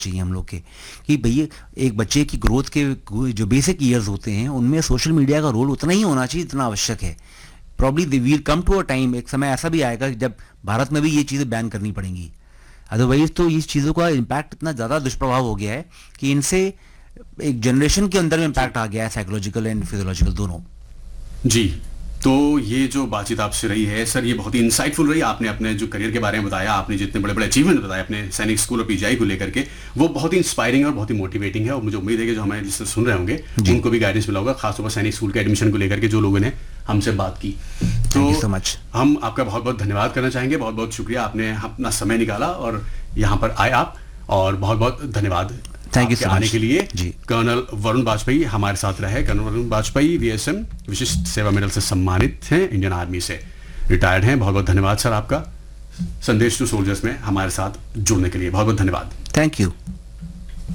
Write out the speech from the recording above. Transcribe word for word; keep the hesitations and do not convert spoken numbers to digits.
चाहिए हम लोग के, कि भैया एक बच्चे की ग्रोथ के जो बेसिक ईयर्स होते हैं उनमें सोशल मीडिया का रोल उतना ही होना चाहिए जितना आवश्यक है. Probably the we'll come to a time, एक समय ऐसा भी आएगा जब भारत में भी ये चीज़ें बैन करनी पड़ेंगी. अदरवाइज तो इस चीज़ों का इम्पैक्ट इतना ज़्यादा दुष्प्रभाव हो गया है कि इनसे एक जनरेशन के अंदर में इम्पैक्ट आ गया है, साइकोलॉजिकल एंड फिजियोलॉजिकल दोनों. जी, तो ये जो बातचीत आपसे रही है सर, ये बहुत ही इंसाइटफुल रही. आपने अपने जो करियर के बारे में बताया, आपने जितने बड़े बड़े अचीवमेंट बताए अपने सैनिक स्कूल और पीजीआई को लेकर के, वो बहुत ही इंस्पायरिंग और बहुत ही मोटिवेटिंग है. और मुझे उम्मीद है कि जो हमें जिससे सुन रहे होंगे उनको भी गाइडेंस मिला होगा, खासतौर पर सैनिक स्कूल के एडमिशन को लेकर के जो लोगों ने हमसे बात की. तो so much. हम आपका बहुत बहुत धन्यवाद करना चाहेंगे. बहुत बहुत शुक्रिया, आपने अपना समय निकाला और यहाँ पर आए आप, और बहुत बहुत धन्यवाद थैंक यू सो आने मच के लिए. जी. कर्नल वरुण वाजपेयी हमारे साथ रहे. कर्नल वरुण वाजपेयी वीएसएम विशिष्ट सेवा मेडल से सम्मानित हैं, इंडियन आर्मी से रिटायर्ड हैं. बहुत बहुत धन्यवाद सर आपका संदेश टू सोल्जर्स में हमारे साथ जुड़ने के लिए. बहुत बहुत धन्यवाद. Thank you.